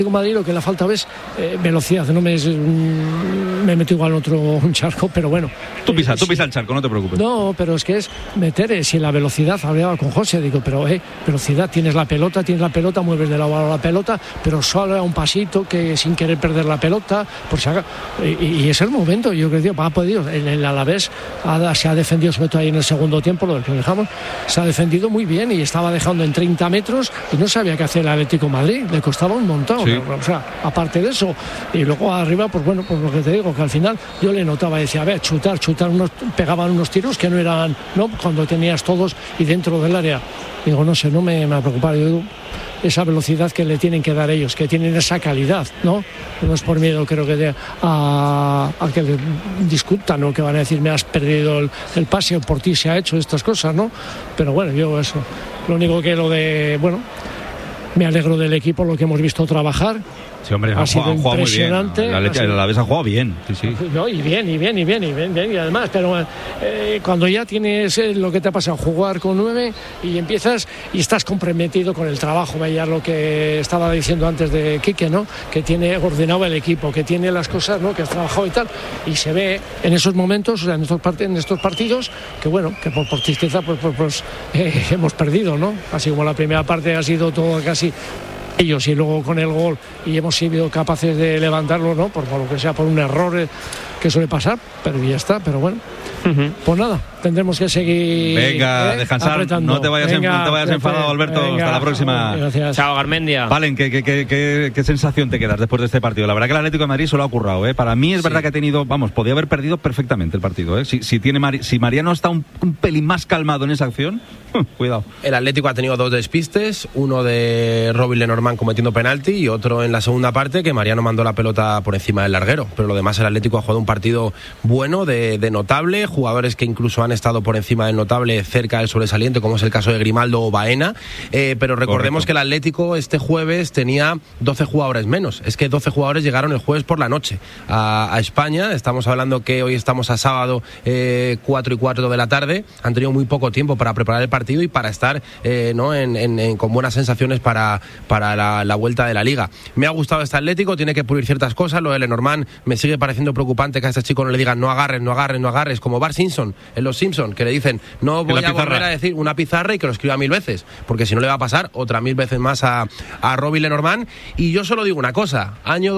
Madrid lo que le falta es velocidad. No me meto igual en un charco, pero bueno. Tú pisa el charco, no te preocupes. No, pero es que es meter, si la velocidad, hablaba con José, digo, pero velocidad, tienes la pelota, mueves de lado a la pelota, pero solo a un pasito, que sin querer perder la pelota, por si haga, y es el momento. Yo creo que ha podido, el Alavés se ha defendido, sobre todo ahí en el segundo tiempo, lo que dejamos, se ha defendido muy bien y estaba dejando en 30 metros y no sabía qué hacer el Atlético de Madrid, le costaba un montón. Sí. O sea, aparte de eso, y luego arriba, pues bueno, pues lo que te digo, que al final yo le notaba, decía, a ver, chutar, pegaban unos tiros que no eran, ¿no? Cuando tenías todos y dentro del área. Digo, no sé, no me ha preocupado. Yo digo, esa velocidad que le tienen que dar ellos, que tienen esa calidad, ¿no? No es por miedo, creo que a que discutan, ¿no? Que van a decir, me has perdido el pase, o por ti se ha hecho estas cosas, ¿no? Pero bueno, yo eso, lo único que me alegro del equipo, lo que hemos visto trabajar. Sí, hombre, ha sido impresionante. Muy bien. El Alavés ha jugado bien. Sí. No, y bien. Y además, pero cuando ya tienes lo que te ha pasado, jugar con 9 y empiezas y estás comprometido con el trabajo, veía lo que estaba diciendo antes de Quique, ¿no? Que tiene ordenado el equipo, que tiene las cosas, ¿no? Que has trabajado y tal. Y se ve en esos momentos, o sea, en estos partidos, que bueno, que por tristeza, pues hemos perdido, ¿no? Así como la primera parte ha sido todo casi ellos y luego con el gol y hemos sido capaces de levantarlo, ¿no? Por lo que sea, por un error que suele pasar, pero ya está, pero bueno. Pues nada, tendremos que seguir. Venga, descansar, apretando. No te vayas enfadado, Alberto. Venga, hasta la próxima. Gracias. Chao, Garmendia. Valen, ¿qué sensación te quedas después de este partido? La verdad que el Atlético de Madrid se lo ha currado, ¿eh? Para mí es verdad que ha tenido, podía haber perdido perfectamente el partido, ¿eh? Si Mariano está un pelín más calmado en esa acción, cuidado. El Atlético ha tenido 2 despistes, uno de Robin Lenormand cometiendo penalti y otro en la segunda parte que Mariano mandó la pelota por encima del larguero, pero lo demás el Atlético ha jugado un partido bueno, de notable, jugadores que incluso han estado por encima del notable, cerca del sobresaliente, como es el caso de Grimaldo o Baena, pero recordemos que el Atlético este jueves tenía 12 jugadores menos, es que 12 jugadores llegaron el jueves por la noche a España, estamos hablando que hoy estamos a sábado 4:15 de la tarde, han tenido muy poco tiempo para preparar el partido y para estar con buenas sensaciones para la vuelta de la Liga. Me ha gustado este Atlético, tiene que pulir ciertas cosas, lo de Lenormand me sigue pareciendo preocupante que a este chico no le digan no agarres, como Bart Simpson en Los Simpson, que le dicen no voy a volver a decir una pizarra y que lo escriba 1000 veces, porque si no le va a pasar otra 1000 veces más a Robin Lenormand. Y yo solo digo una cosa, año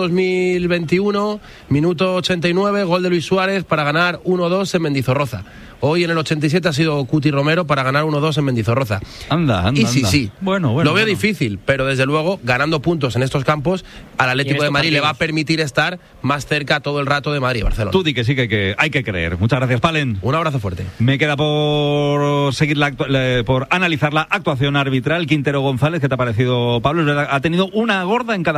2021, minuto 89, gol de Luis Suárez para ganar 1-2 en Mendizorroza. Hoy en el 87 ha sido Cuti Romero para ganar 1-2 en Mendizorroza. Anda. Sí. Bueno. Lo veo difícil, pero desde luego, ganando puntos en estos campos, al Atlético de Madrid le va a permitir estar más cerca todo el rato de Madrid y Barcelona. Tú di que sí, que hay que creer. Muchas gracias, Palen. Un abrazo fuerte. Me queda por seguir por analizar la actuación arbitral. Quintero González, ¿qué te ha parecido, Pablo? Es verdad, ha tenido una gorda en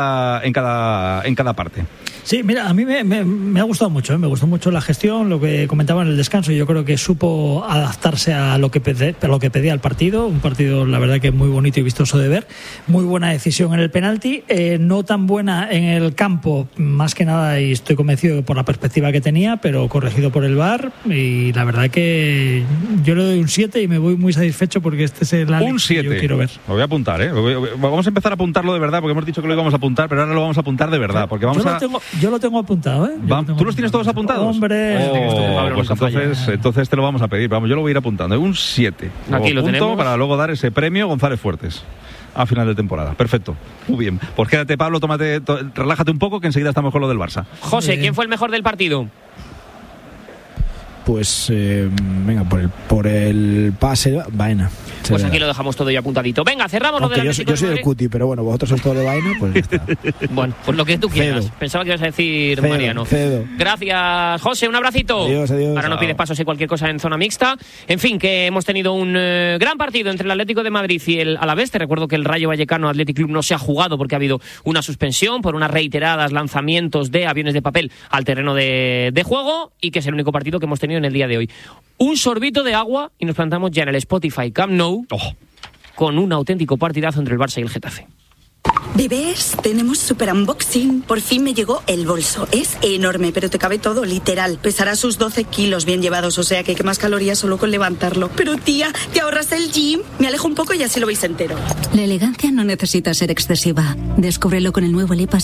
cada parte. Sí, mira, a mí me ha gustado mucho, me gustó mucho la gestión, lo que comentaba en el descanso. Yo creo que supo adaptarse a lo que pedía el partido. Un partido, la verdad, que muy bonito y vistoso de ver. Muy buena decisión en el penalti, no tan buena en el campo, más que nada, y estoy convencido por la perspectiva que tenía, pero corregido por el VAR. Y la verdad que yo le doy un 7 y me voy muy satisfecho porque este es el Alex que yo quiero ver. Lo voy a apuntar, ¿eh? Vamos a empezar a apuntarlo de verdad, porque hemos dicho que lo íbamos a apuntar, pero ahora lo vamos a apuntar de verdad, porque yo lo tengo apuntado, ¿eh? ¿Tú los tienes todos apuntados? Hombre. Pues entonces te lo vamos a pedir. Vamos, yo lo voy a ir apuntando. Un 7. Aquí lo tenemos. Para luego dar ese premio González Fuertes a final de temporada. Perfecto. Muy bien. Pues quédate, Pablo, relájate un poco, que enseguida estamos con lo del Barça. José, ¿quién fue el mejor del partido? Pues venga, por el pase, Baena. Pues aquí lo dejamos todo ya apuntadito. Venga, cerramos lo de la Yo soy del Cuti, pero bueno, vosotros sois todo de Baena, pues ya está. Bueno, pues lo que tú quieras. Cedo. Pensaba que ibas a decir Cedo, Mariano. Cedo. Gracias, José, un abracito. Adiós. Ahora no pides paso si cualquier cosa en zona mixta. En fin, que hemos tenido un gran partido entre el Atlético de Madrid y el Alavés. Te recuerdo que el Rayo Vallecano Athletic Club no se ha jugado porque ha habido una suspensión por unas reiteradas lanzamientos de aviones de papel al terreno de juego, y que es el único partido que hemos tenido en el día de hoy. Un sorbito de agua y nos plantamos ya en el Spotify Camp Nou con un auténtico partidazo entre el Barça y el Getafe. Bebés, tenemos super unboxing. Por fin me llegó el bolso. Es enorme, pero te cabe todo, literal. Pesará sus 12 kilos bien llevados, o sea que quemas calorías solo con levantarlo. Pero tía, ¿te ahorras el gym? Me alejo un poco y así lo veis entero. La elegancia no necesita ser excesiva. Descúbrelo con el nuevo Lipa